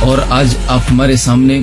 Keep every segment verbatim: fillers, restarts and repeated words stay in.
और आज आप हमारे सामने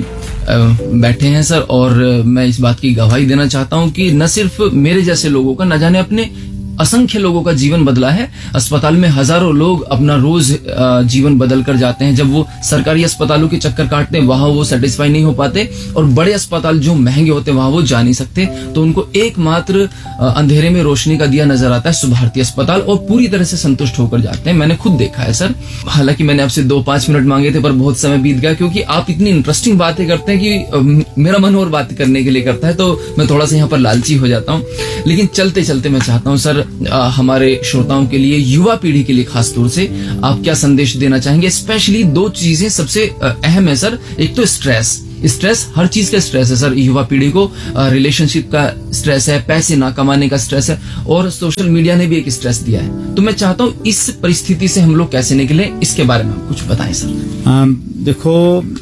बैठे हैं सर, और मैं इस बात की गवाही देना चाहता हूं कि न सिर्फ मेरे जैसे लोगों का, न जाने अपने असंख्य लोगों का जीवन बदला है। अस्पताल में हजारों लोग अपना रोज जीवन बदल कर जाते हैं। जब वो सरकारी अस्पतालों के चक्कर काटते हैं, वहां वो सेटिस्फाई नहीं हो पाते, और बड़े अस्पताल जो महंगे होते हैं वहां वो जा नहीं सकते, तो उनको एकमात्र अंधेरे में रोशनी का दिया नजर आता है सुभारती अस्पताल, और पूरी तरह से संतुष्ट होकर जाते हैं। मैंने खुद देखा है सर। हालांकि मैंने आपसे दो पांच मिनट मांगे थे, पर बहुत समय बीत गया, क्योंकि आप इतनी इंटरेस्टिंग बातें करते हैं कि मेरा मन और बात करने के लिए करता है, तो मैं थोड़ा सा यहाँ पर लालची हो जाता हूँ। लेकिन चलते चलते मैं चाहता हूँ सर, आ, हमारे श्रोताओं के लिए, युवा पीढ़ी के लिए खास तौर से आप क्या संदेश देना चाहेंगे? स्पेशली दो चीजें सबसे अहम है सर। एक तो स्ट्रेस स्ट्रेस हर चीज का स्ट्रेस है सर। युवा पीढ़ी को रिलेशनशिप का स्ट्रेस है, पैसे ना कमाने का स्ट्रेस है, और सोशल मीडिया ने भी एक स्ट्रेस दिया है। तो मैं चाहता हूँ इस परिस्थिति से हम लोग कैसे निकले, इसके बारे में आप कुछ बताएं सर। आ, देखो,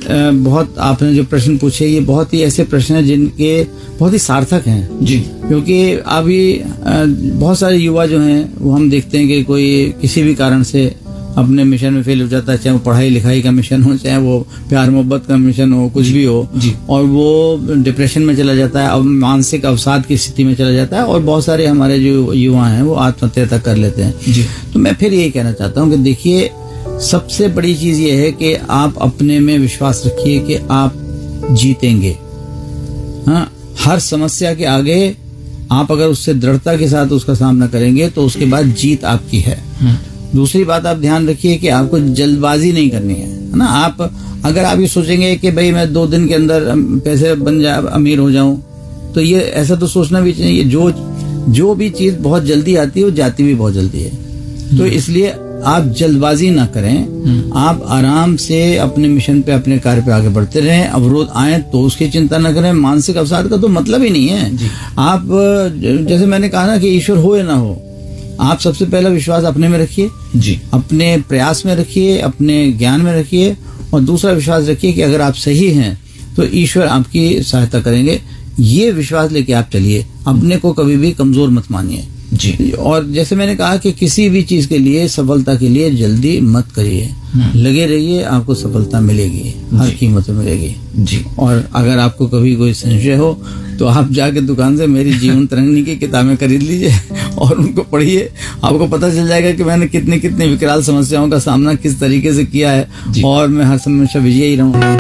बहुत आपने जो प्रश्न पूछे, ये बहुत ही ऐसे प्रश्न हैं जिनके बहुत ही सार्थक हैं जी, क्योंकि अभी बहुत सारे युवा जो हैं वो हम देखते हैं कि कोई किसी भी कारण से अपने मिशन में फेल हो जाता है, चाहे वो पढ़ाई लिखाई का मिशन हो, चाहे वो प्यार मोहब्बत का मिशन हो, कुछ भी हो जी, और वो डिप्रेशन में चला जाता है, अब मानसिक अवसाद की स्थिति में चला जाता है, और बहुत सारे हमारे जो युवा हैं वो आत्महत्या तक कर लेते हैं जी। तो मैं फिर यही कहना चाहता हूँ कि देखिए, सबसे बड़ी चीज ये है कि आप अपने में विश्वास रखिए कि आप जीतेंगे। हाँ, हर समस्या के आगे आप अगर उससे दृढ़ता के साथ उसका सामना करेंगे तो उसके बाद जीत आपकी है। दूसरी बात आप ध्यान रखिए कि आपको जल्दबाजी नहीं करनी है, है ना। आप अगर आप ये सोचेंगे कि भाई मैं दो दिन के अंदर पैसे बन जा अमीर हो जाऊं, तो ये ऐसा तो सोचना भी चाहिए। जो जो भी चीज बहुत जल्दी आती है वो जाती भी बहुत जल्दी है। तो इसलिए आप जल्दबाजी ना करें, आप आराम से अपने मिशन पे, अपने कार्य पे आगे बढ़ते रहें। अवरोध आए तो उसकी चिंता न करें। मानसिक अवसाद का तो मतलब ही नहीं है। आप जैसे मैंने कहा ना कि ईश्वर हो या ना हो, आप सबसे पहला विश्वास अपने में रखिए जी, अपने प्रयास में रखिए, अपने ज्ञान में रखिए, और दूसरा विश्वास रखिए कि अगर आप सही हैं तो ईश्वर आपकी सहायता करेंगे। ये विश्वास लेके आप चलिए, अपने को कभी भी कमजोर मत मानिए जी। और जैसे मैंने कहा कि किसी भी चीज के लिए, सफलता के लिए जल्दी मत करिए, लगे रहिए, आपको सफलता मिलेगी, हर कीमत में मिलेगी जी। और अगर आपको कभी कोई संशय हो तो आप जाके दुकान से मेरी जीवन तरंगिणी की किताबें खरीद लीजिए और उनको पढ़िए। आपको पता चल जाएगा कि मैंने कितनी कितनी विकराल समस्याओं का सामना किस तरीके से किया है, और मैं हर समय विजयी रहूं।